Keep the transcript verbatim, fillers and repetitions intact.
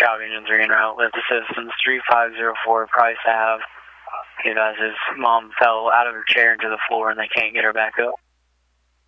Calv Engine three en route with assistance three five zero four Price Ave. He advises his mom fell out of her chair into the floor and they can't get her back up.